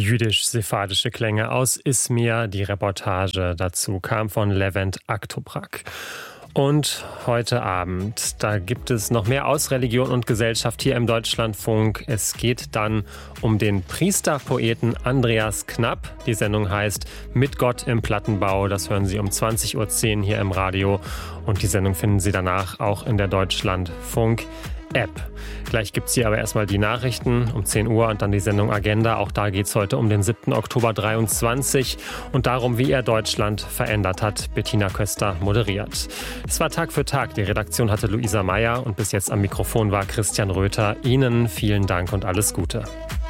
Jüdisch-sephardische Klänge aus Izmir. Die Reportage dazu kam von Levent Aktoprak. Und heute Abend, da gibt es noch mehr aus Religion und Gesellschaft hier im Deutschlandfunk. Es geht dann um den Priesterpoeten Andreas Knapp. Die Sendung heißt Mit Gott im Plattenbau. Das hören Sie um 20.10 Uhr hier im Radio. Und die Sendung finden Sie danach auch in der Deutschlandfunk App. Gleich gibt es hier aber erstmal die Nachrichten um 10 Uhr und dann die Sendung Agenda. Auch da geht es heute um den 7. Oktober 23 und darum, wie er Deutschland verändert hat. Bettina Köster moderiert. Es war Tag für Tag. Die Redaktion hatte Luisa Meyer und bis jetzt am Mikrofon war Christian Röther. Ihnen vielen Dank und alles Gute.